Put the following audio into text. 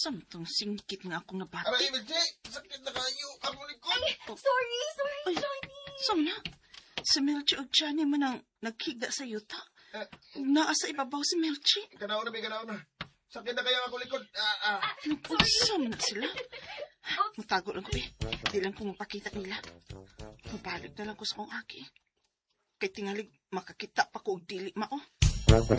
Samtang singkit nga akong nabati. Aray, Melchi! Sakit na kayo! Ako likod! Sorry, Ay, Johnny. Samna, si Melchi o Johnny man ang naghiga sa yuta. Naasa ibabaw si Melchi. Kanaw na, kanaw na. Sakit na kayo ako likod. Nagpulsam na sila. Matago lang ko Di lang ko mapakita nila. Mabalik na lang ko sa kong aki. Kay tingalig makakita pa ko og dili mao.